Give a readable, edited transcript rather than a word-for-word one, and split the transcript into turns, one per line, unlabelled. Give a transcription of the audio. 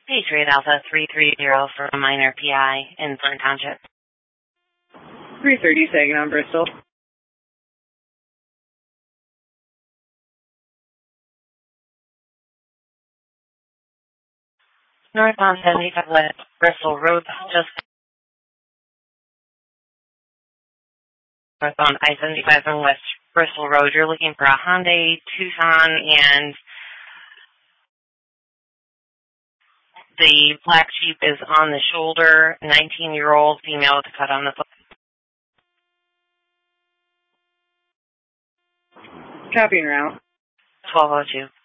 Patriot Alpha 330 for a minor PI in Flint Township.
330 Saginaw, Bristol.
Northbound 75 West Bristol Road, just northbound I-75 and West Bristol Road. You're looking for a Hyundai Tucson, and the black sheep is on the shoulder. 19-year-old female with a cut on the foot.
Copy and route.
1202.